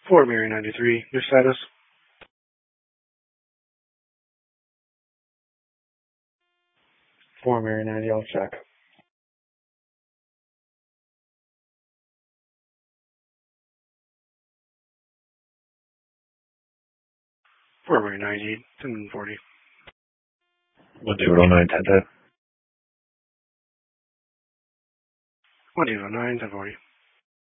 Fort Mary 93, your status? Fort Mary 90, I'll check. Fort Mary 90, 1040. 1209, 1010. 1209, 1040.